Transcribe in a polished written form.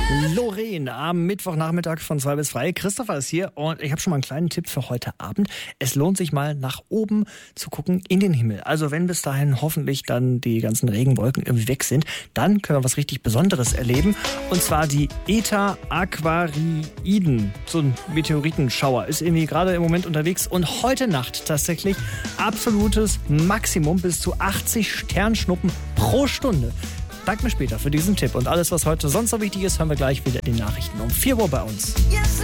Lorraine am Mittwochnachmittag von 2 bis 3. Christopher ist hier und ich habe schon mal einen kleinen Tipp für heute Abend. Es lohnt sich mal nach oben zu gucken in den Himmel. Also wenn bis dahin hoffentlich dann die ganzen Regenwolken irgendwie weg sind, dann können wir was richtig Besonderes erleben. Und zwar die Eta Aquariden. So ein Meteoritenschauer ist irgendwie gerade im Moment unterwegs und heute Nacht tatsächlich absolutes Maximum bis zu 80 Sternschnuppen pro Stunde. Danke mir später für diesen Tipp. Und alles, was heute sonst so wichtig ist, hören wir gleich wieder in den Nachrichten um 4 Uhr bei uns.